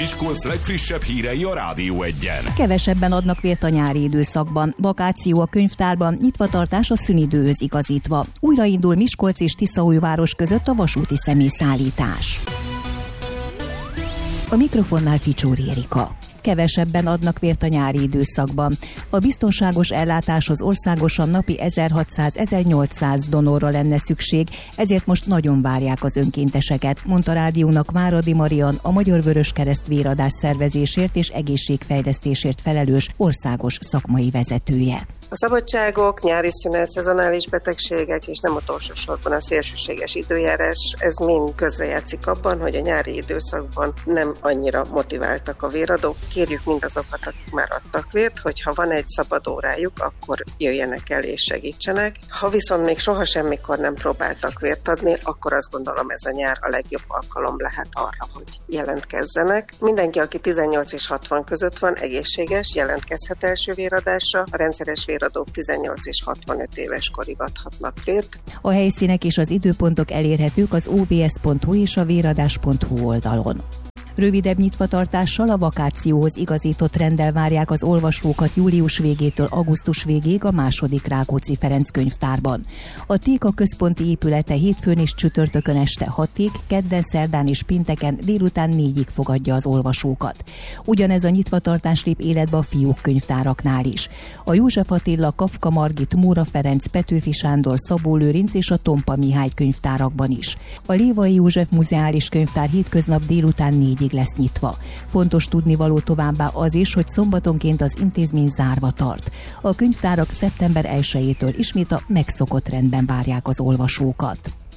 Miskolc legfrissebb hírei a Rádió Egyen. Kevesebben adnak vért a nyári időszakban. Vakáció a könyvtárban, nyitvatartás a szünidőhöz igazítva. Újraindul Miskolc és Tiszaújváros között a vasúti személyszállítás. A mikrofonnál Ficsóri Erika. Kevesebben adnak vért a nyári időszakban. A biztonságos ellátáshoz országosan napi 1600-1800 donorra lenne szükség, ezért most nagyon várják az önkénteseket, mondta rádiónak Váradi Marian, a Magyar Vöröskereszt véradás szervezésért és egészségfejlesztésért felelős országos szakmai vezetője. A szabadságok, nyári szünet, szezonális betegségek és nem utolsó sorban a szélsőséges időjárás, ez mind közrejátszik abban, hogy a nyári időszakban nem annyira motiváltak a véradók. Kérjük mindazokat, akik már adtak vért, hogyha van egy szabad órájuk, akkor jöjjenek el és segítsenek. Ha viszont még soha semmikor nem próbáltak vért adni, akkor azt gondolom, ez a nyár a legjobb alkalom lehet arra, hogy jelentkezzenek. Mindenki, aki 18 és 60 között van, egészséges, jelentkezhet első véradásra. A rendszeres véradók 18 és 65 éves korig adhatnak vért. A helyszínek és az időpontok elérhetők az ovs.hu és a véradás.hu oldalon. Rövidebb nyitvatartással a vakációhoz igazított renddel várják az olvasókat július végétől augusztus végéig a második Rákóczi Ferenc könyvtárban. A Téka központi épülete hétfőn és csütörtökön este 6-ig, kedden, szerdán és pénteken délután 4-ig fogadja az olvasókat. Ugyanez a nyitvatartás lép életbe a fiók könyvtáraknál is. A József Attila, Kafka Margit, Móra Ferenc, Petőfi Sándor, Szabó Lőrinc és a Tompa Mihály könyvtárakban is. A Lévai József Muzeális Könyvtár hétköznap délután 4 lesz nyitva. Fontos tudnivaló továbbá az is, hogy szombatonként az intézmény zárva tart. A könyvtárak szeptember 1-től ismét a megszokott rendben várják az olvasókat.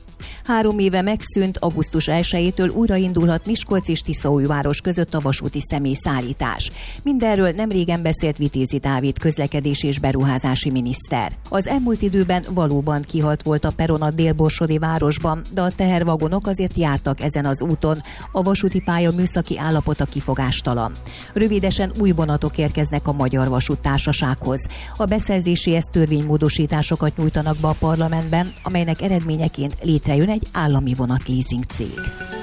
3 éve megszűnt, augusztus 1-től újraindulhat Miskolc és Tiszaújváros között a vasúti személyszállítás. Mindenről nemrégen beszélt Vitézi Dávid közlekedés és beruházási miniszter. Az elmúlt időben valóban kihalt volt a peron a délborsodi városban, de a tehervagonok azért jártak ezen az úton. A vasúti pálya műszaki állapota kifogástalan. Rövidesen új vonatok érkeznek a Magyar Vasúttársasághoz. A beszerzéséhez törvénymódosításokat nyújtanak be a parlamentben, amelynek eredményeként létrejön egy állami vonatleasing cég.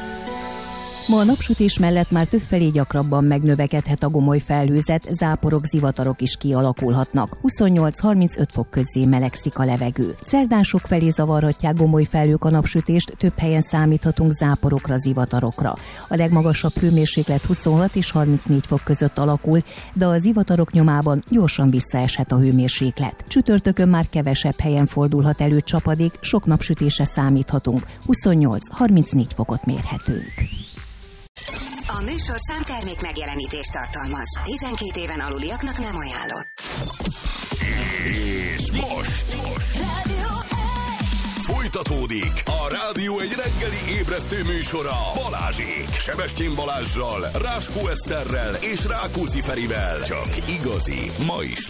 Ma a napsütés mellett már többfelé gyakrabban megnövekedhet a gomoly felhőzet, záporok, zivatarok is kialakulhatnak. 28-35 fok közé melegszik a levegő. Szerdán sokfelé zavarhatják gomoly felhők a napsütést, több helyen számíthatunk záporokra, zivatarokra. A legmagasabb hőmérséklet 26 és 34 fok között alakul, de a zivatarok nyomában gyorsan visszaeshet a hőmérséklet. Csütörtökön már kevesebb helyen fordulhat elő csapadék, sok napsütésre számíthatunk. 28-34 fokot mérhetünk. A műsorszám termék megjelenítést tartalmaz. 12 éven aluliaknak nem ajánlott. És most folytatódik a Rádió egy reggeli ébresztő műsora Balázsék, Sebestyén Balázssal, Ráskó Eszterrel és Rákóczi Ferivel. Csak igazi, ma is